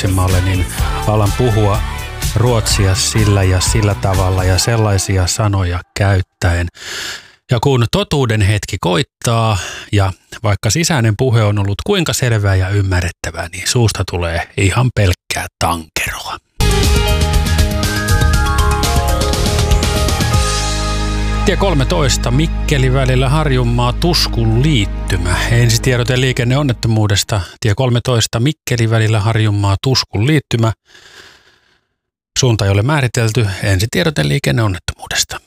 Ruotsin maalle, niin alan puhua ruotsia sillä ja sillä tavalla ja sellaisia sanoja käyttäen. Ja kun totuuden hetki koittaa ja vaikka sisäinen puhe on ollut kuinka selvää ja ymmärrettävää, niin suusta tulee ihan pelkkää tankeroa. Tie 13 Mikkeli välillä Harjunmaa Tuskun liittymä. Ensitiedote liikenneonnettomuudesta. Tie 13 Mikkeli välillä Harjunmaa Tuskun liittymä. Suunta ei ole määritelty. Ensitiedote liikenneonnettomuudesta.